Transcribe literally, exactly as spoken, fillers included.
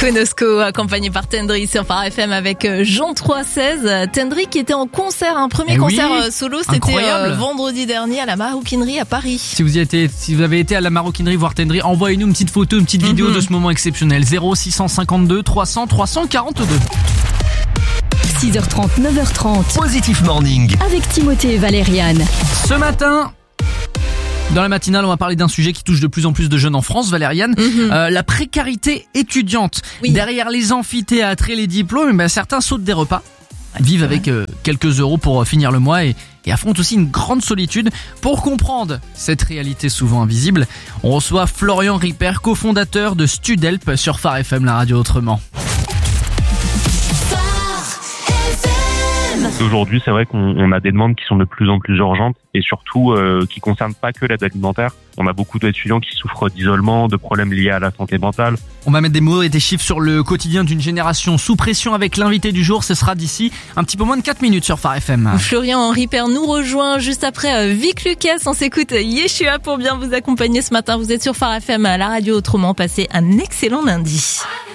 Konosko, accompagné par Tendry sur Phare F M avec Jean trois seize. Tendry qui était en concert, un premier eh concert oui, solo, c'était incroyable. vendredi dernier à la Maroquinerie à Paris. Si vous y été, si vous avez été à la Maroquinerie voir Tendry, envoyez-nous une petite photo, une petite vidéo mm-hmm. de ce moment exceptionnel. zéro six cent cinquante-deux trois cents trois cent quarante-deux. six heures trente, neuf heures trente. Positif Morning. Avec Timothée et Valériane. Ce matin, dans la matinale, on va parler d'un sujet qui touche de plus en plus de jeunes en France, Valériane. Mm-hmm. Euh, la précarité étudiante. Oui. Derrière les amphithéâtres et les diplômes, ben, certains sautent des repas, ouais, vivent avec euh, quelques euros pour finir le mois et, et affrontent aussi une grande solitude. Pour comprendre cette réalité souvent invisible, on reçoit Florian Ripper, cofondateur de Studelp sur Phare F M, la radio autrement. Aujourd'hui, c'est vrai qu'on on a des demandes qui sont de plus en plus urgentes et surtout euh, qui concernent pas que l'aide alimentaire. On a beaucoup d'étudiants qui souffrent d'isolement, de problèmes liés à la santé mentale. On va mettre des mots et des chiffres sur le quotidien d'une génération sous pression avec l'invité du jour. Ce sera d'ici un petit peu moins de quatre minutes sur Phare F M. Florian Ripper nous rejoint juste après Vic Lucas. On s'écoute Yeshua pour bien vous accompagner ce matin. Vous êtes sur Phare F M, la radio autrement. Passez un excellent lundi.